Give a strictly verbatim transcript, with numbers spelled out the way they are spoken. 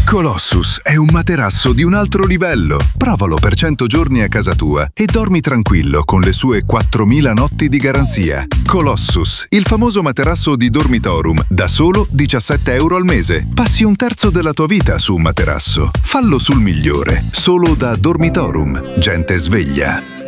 Colossus è un materasso di un altro livello. Provalo per cento giorni a casa tua e dormi tranquillo con le sue quattromila notti di garanzia. Colossus, il famoso materasso di Dormitorum, da solo diciassette euro al mese. Passi un terzo della tua vita su un materasso. Fallo sul migliore, solo da Dormitorum. Gente sveglia.